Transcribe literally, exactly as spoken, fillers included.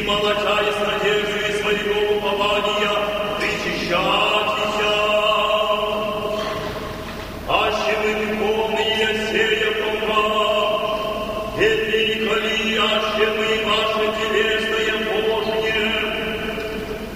и молоча с надеждой своего упования причащайтеся. Аще вы духовные сея помва,